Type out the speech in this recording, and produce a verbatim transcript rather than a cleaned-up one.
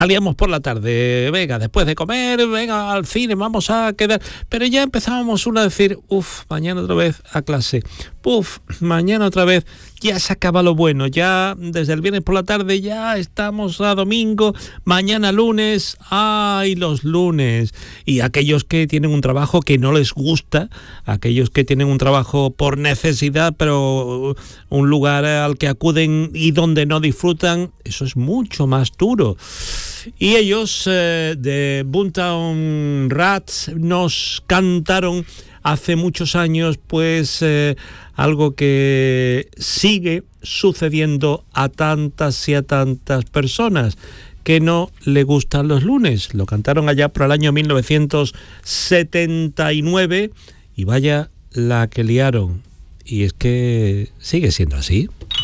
Salíamos por la tarde, venga, después de comer, venga al cine, vamos a quedar. Pero ya empezábamos uno a decir, uff, mañana otra vez a clase, uff, mañana otra vez, ya se acaba lo bueno, ya desde el viernes por la tarde ya estamos a domingo, mañana lunes, ay, los lunes. Y aquellos que tienen un trabajo que no les gusta, aquellos que tienen un trabajo por necesidad, pero un lugar al que acuden y donde no disfrutan, eso es mucho más duro. Y ellos eh, de Boomtown Rats nos cantaron hace muchos años pues eh, algo que sigue sucediendo a tantas y a tantas personas que no le gustan los lunes. Lo cantaron allá por el año mil novecientos setenta y nueve y vaya la que liaron. Y es que sigue siendo así.